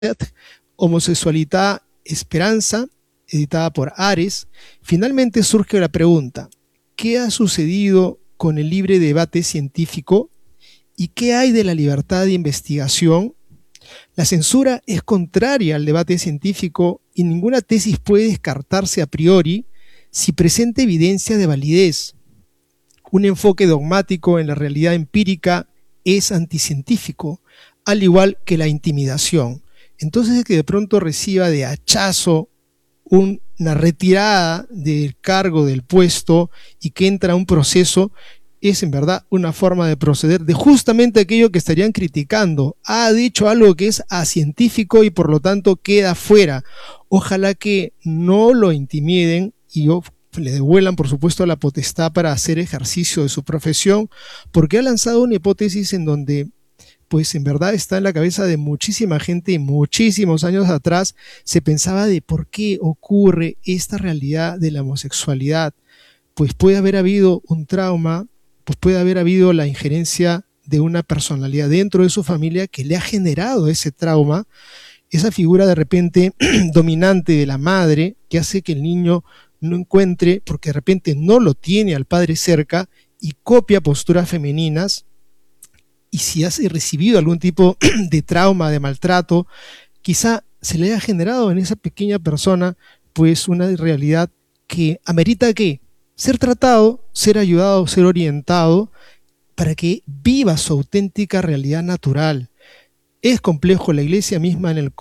Homosexualidad, Esperanza, editada por Ares. Finalmente surge la pregunta: ¿qué ha sucedido con el libre debate científico y qué hay de la libertad de investigación? La censura es contraria al debate científico y ninguna tesis puede descartarse a priori si presenta evidencia de validez. Un enfoque dogmático en la realidad empírica es anticientífico, al igual que la intimidación. Entonces, que de pronto reciba de hachazo una retirada del cargo, del puesto, y que entra a un proceso, es en verdad una forma de proceder de justamente aquello que estarían criticando. Ha dicho algo que es acientífico y por lo tanto queda fuera. Ojalá que no lo intimiden y le devuelvan, por supuesto, la potestad para hacer ejercicio de su profesión, porque ha lanzado una hipótesis en donde, pues en verdad está en la cabeza de muchísima gente y muchísimos años atrás se pensaba de por qué ocurre esta realidad de la homosexualidad. Pues puede haber habido un trauma, pues puede haber habido la injerencia de una personalidad dentro de su familia que le ha generado ese trauma, esa figura de repente dominante de la madre que hace que el niño no encuentre, porque de repente no lo tiene al padre cerca y copia posturas femeninas. Y si has recibido algún tipo de trauma, de maltrato, quizá se le haya generado en esa pequeña persona pues una realidad que amerita ¿qué? Ser tratado, ser ayudado, ser orientado para que viva su auténtica realidad natural. Es complejo. La Iglesia misma en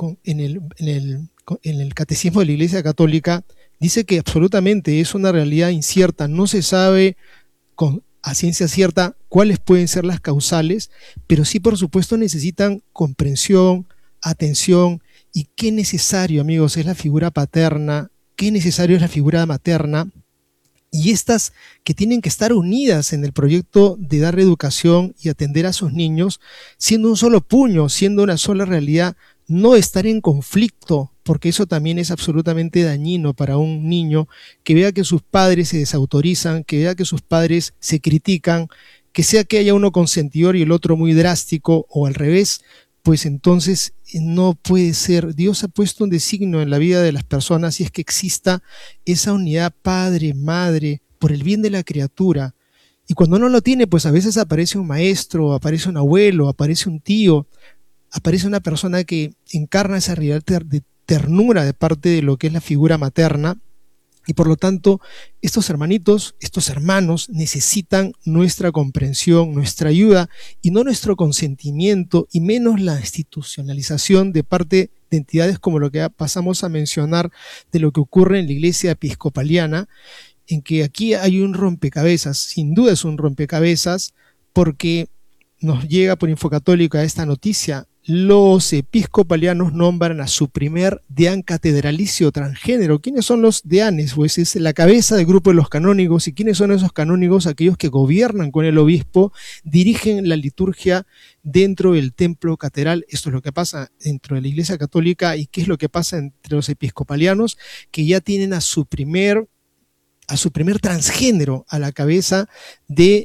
el Catecismo de la Iglesia Católica dice que absolutamente es una realidad incierta, no se sabe a ciencia cierta cuáles pueden ser las causales, pero sí, por supuesto, necesitan comprensión, atención, y qué necesario, amigos, es la figura paterna, qué necesario es la figura materna, y estas que tienen que estar unidas en el proyecto de dar educación y atender a sus niños, siendo un solo puño, siendo una sola realidad, no estar en conflicto, porque eso también es absolutamente dañino para un niño, que vea que sus padres se desautorizan, que vea que sus padres se critican, que sea que haya uno consentidor y el otro muy drástico, o al revés, pues entonces no puede ser. Dios ha puesto un designio en la vida de las personas y es que exista esa unidad padre-madre por el bien de la criatura. Y cuando no lo tiene, pues a veces aparece un maestro, aparece un abuelo, aparece un tío, aparece una persona que encarna esa realidad de ternura de parte de lo que es la figura materna, y por lo tanto estos hermanitos, estos hermanos necesitan nuestra comprensión, nuestra ayuda, y no nuestro consentimiento, y menos la institucionalización de parte de entidades como lo que pasamos a mencionar de lo que ocurre en la Iglesia Episcopaliana, en que aquí hay un rompecabezas. Sin duda es un rompecabezas, porque nos llega por Infocatólica esta noticia: los episcopalianos nombran a su primer deán catedralicio transgénero. ¿Quiénes son los deanes? Pues es la cabeza del grupo de los canónigos. ¿Y quiénes son esos canónigos? Aquellos que gobiernan con el obispo, dirigen la liturgia dentro del templo catedral. Esto es lo que pasa dentro de la Iglesia Católica. ¿Y qué es lo que pasa entre los episcopalianos? Que ya tienen a su primer transgénero a la cabeza de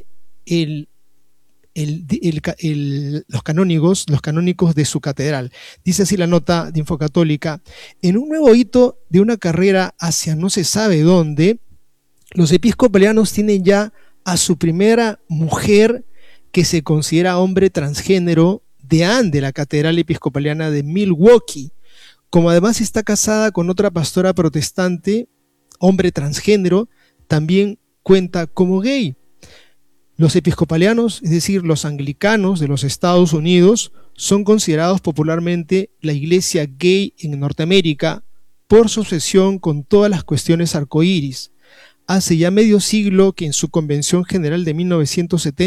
los canónigos de su catedral. Dice así la nota de Infocatólica: en un nuevo hito de una carrera hacia no se sabe dónde, los episcopalianos tienen ya a su primera mujer que se considera hombre transgénero, deán de la Catedral Episcopaliana de Milwaukee. Como además está casada con otra pastora protestante, hombre transgénero, también cuenta como gay. Los episcopalianos, es decir, los anglicanos de los Estados Unidos, son considerados popularmente la iglesia gay en Norteamérica por su obsesión con todas las cuestiones arcoíris. Hace ya medio siglo que en su Convención General de 1970